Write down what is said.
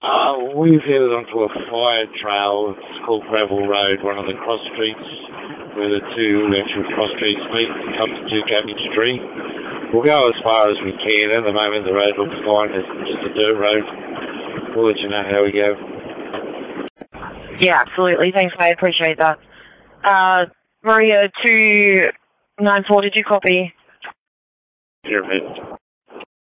We've headed onto a fire trail. It's called Gravel Road, one of the cross streets where the two actual cross streets meet and come to Cabbage Tree. We'll go as far as we can. At the moment, the road looks fine. It's just a dirt road. We'll let you know how we go. Yeah, absolutely. Thanks, mate. Appreciate that. Maria 294, did you copy? Here, mate.